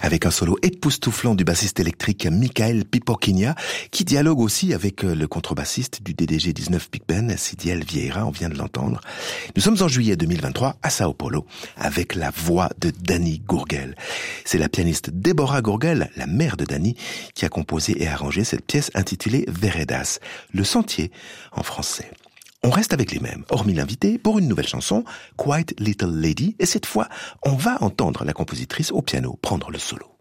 avec un solo époustouflant du bassiste électrique Michael Pipoquinha, qui dialogue aussi avec le contrebassiste du DDG 19 Big Band, Sidiel Vieira, on vient de l'entendre. Nous sommes en juillet 2023 à Sao Paulo, avec la voix de Danny Gourguel. C'est la pianiste Deborah Gourguel, la mère de Danny, qui a composé et arrangé cette pièce intitulée Veredas, le sentier en français. On reste avec les mêmes, hormis l'invité, pour une nouvelle chanson, Quiet Little Lady, et cette fois, on va entendre la compositrice au piano prendre le solo.